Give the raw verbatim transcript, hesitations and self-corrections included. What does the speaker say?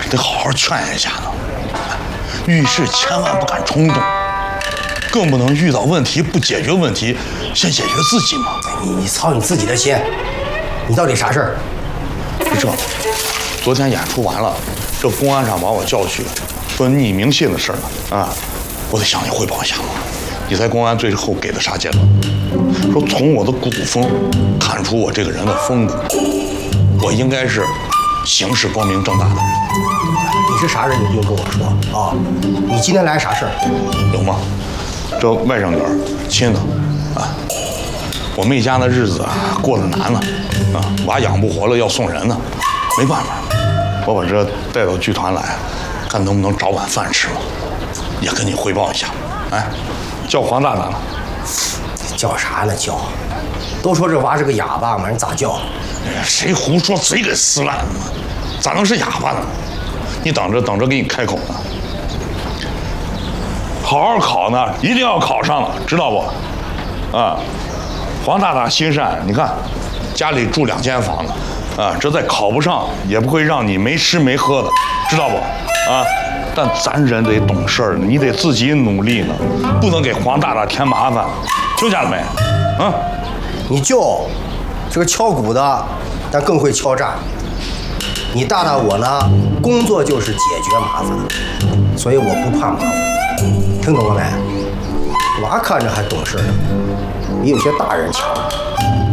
得好好劝一下呢。遇事千万不敢冲动，更不能遇到问题不解决问题，先解决自己嘛。 你你操你自己的心，你到底啥事儿？ 是这，昨天演出完了，这公安上把我叫去，说匿名信的事儿呢啊，我得向你汇报一下嘛。你在公安最后给的啥结论？说从我的古风看出我这个人的风骨，我应该是行事光明正大的人。 你是啥人？你不用跟我说啊。你今天来啥事儿？ 有吗？这外甥女儿亲的啊，我们一家那日子啊过得难了啊，娃养不活了要送人呢，没办法，我把这带到剧团来，看能不能找碗饭吃了，也跟你汇报一下。哎，叫黄大大了。 叫啥呢叫？都说这娃是个哑巴嘛，人咋叫？ 哎呀，谁胡说嘴给撕烂了？咋能是哑巴呢？你等着等着，给你开口呢。好好考呢，一定要考上了，知道不？啊，黄大大心善，你看，家里住两间房子，啊，这再考不上也不会让你没吃没喝的，知道不？啊，但咱人得懂事儿，你得自己努力呢，不能给黄大大添麻烦，听见了没？啊， 你舅是个敲鼓的，但更会敲诈。你大大我呢，工作就是解决麻烦，所以我不怕麻烦，听懂了没？娃看着还懂事呢，比有些大人强。